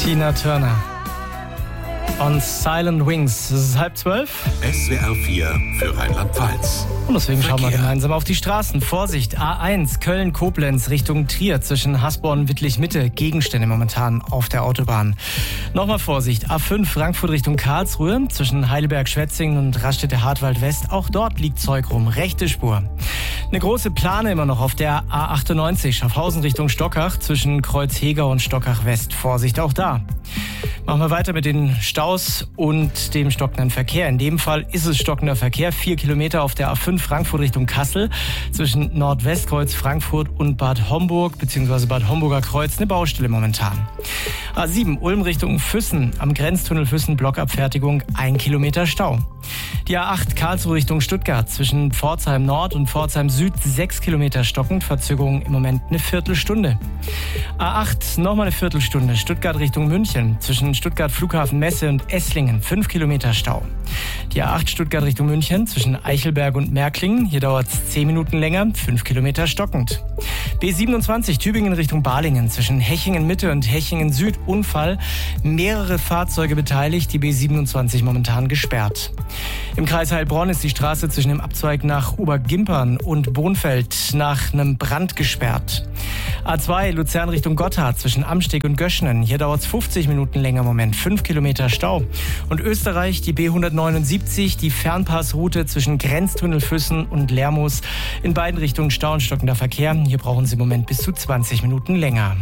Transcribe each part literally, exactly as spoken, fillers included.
Tina Turner. On Silent Wings. Es ist halb zwölf. S W R vier für Rheinland-Pfalz. Und deswegen Verkehr. schauen wir gemeinsam auf die Straßen. Vorsicht, A eins, Köln-Koblenz Richtung Trier zwischen Hasborn-Wittlich-Mitte. Gegenstände momentan auf der Autobahn. Nochmal Vorsicht, A fünf, Frankfurt Richtung Karlsruhe zwischen Heidelberg-Schwetzingen und Raststätte-Hartwald-West. Auch dort liegt Zeug rum, rechte Spur. Eine große Plane immer noch auf der A achtundneunzig, Schaffhausen Richtung Stockach zwischen Kreuzhegau und Stockach-West. Vorsicht auch da. Machen wir weiter mit den Staus und dem stockenden Verkehr. In dem Fall ist es stockender Verkehr. Vier Kilometer auf der A fünf Frankfurt Richtung Kassel zwischen Nordwestkreuz Frankfurt und Bad Homburg bzw. Bad Homburger Kreuz. Eine Baustelle momentan. A sieben Ulm Richtung Füssen am Grenztunnel Füssen Blockabfertigung. Ein Kilometer Stau. Die A acht Karlsruhe Richtung Stuttgart zwischen Pforzheim Nord und Pforzheim Süd. Sechs Kilometer stockend. Verzögerung im Moment eine Viertelstunde. A acht nochmal eine Viertelstunde. Stuttgart Richtung München zwischen Stuttgart Flughafen Messe und Esslingen. Fünf Kilometer Stau. Die A acht Stuttgart Richtung München zwischen Eichelberg und Märklingen. Hier dauert es zehn Minuten länger. Fünf Kilometer stockend. B siebenundzwanzig Tübingen Richtung Balingen zwischen Hechingen Mitte und Hechingen Süd. Unfall. Mehrere Fahrzeuge beteiligt. Die B siebenundzwanzig momentan gesperrt. Im Kreis Heilbronn ist die Straße zwischen dem Abzweig nach Obergimpern und Bonfeld nach einem Brand gesperrt. A zwei Luzern Richtung Gotthard zwischen Amsteg und Göschnen. Hier dauert es fünfzig Minuten länger im Moment. fünf Kilometer Stau. Und Österreich die B hundertneunundsiebzig, die Fernpassroute zwischen Grenztunnel Füssen und Lermoos. In beiden Richtungen Stau und stockender Verkehr. Hier brauchen Sie im Moment bis zu zwanzig Minuten länger.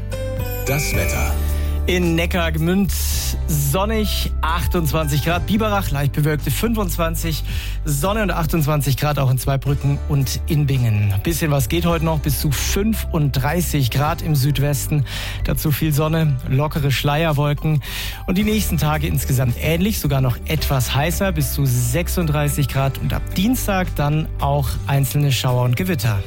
Das Wetter. In Neckargemünd sonnig, achtundzwanzig Grad. Biberach leicht bewölkte fünfundzwanzig. Sonne und achtundzwanzig Grad auch in Zweibrücken und in Bingen. Ein bisschen was geht heute noch, bis zu fünfunddreißig Grad im Südwesten. Dazu viel Sonne, lockere Schleierwolken. Und die nächsten Tage insgesamt ähnlich, sogar noch etwas heißer, bis zu sechsunddreißig Grad. Und ab Dienstag dann auch einzelne Schauer und Gewitter.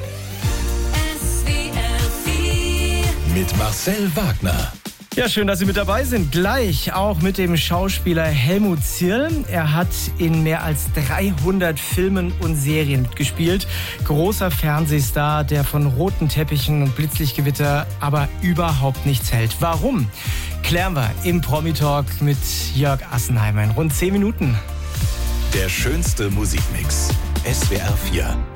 S W R vier Mit Marcel Wagner. Ja, schön, dass Sie mit dabei sind. Gleich auch mit dem Schauspieler Helmut Zierl. Er hat in mehr als dreihundert Filmen und Serien mitgespielt. Großer Fernsehstar, der von roten Teppichen und Blitzlichtgewitter aber überhaupt nichts hält. Warum? Klären wir im Promi-Talk mit Jörg Assenheimer in rund zehn Minuten. Der schönste Musikmix. S W R vier.